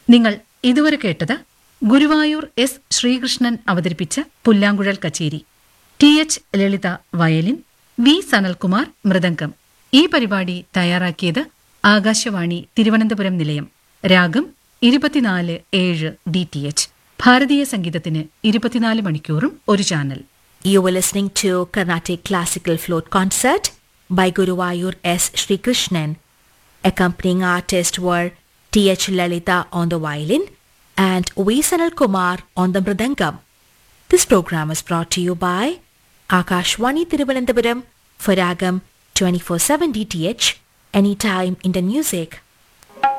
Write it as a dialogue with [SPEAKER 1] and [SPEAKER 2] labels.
[SPEAKER 1] നിങ്ങൾ ഇതുവരെ കേട്ടത് ഗുരുവായൂർ എസ് ശ്രീകൃഷ്ണൻ അവതരിപ്പിച്ച പുല്ലാങ്കുഴൽ കച്ചേരി. ടി എച്ച് ലളിത വയലിൻ, വി സനൽകുമാർ മൃദംഗം. ഈ പരിപാടി തയ്യാറാക്കിയത് ആകാശവാണി തിരുവനന്തപുരം നിലയം. രാഗം 24/7 DTH. ഭാരതീയ സംഗീതത്തിന് 24 മണിക്കൂറും ഒരു channel.
[SPEAKER 2] You were listening to Carnatic Classical Flute Concert by Guruvayur S. Srikrishnan. Accompanying artists were T.H. Lalita on the violin and V. Sanal Kumar on the mridangam. This program is brought to you by Akashwani Thiruvananthapuram for Ragam 24/7 DTH, anytime Indian music.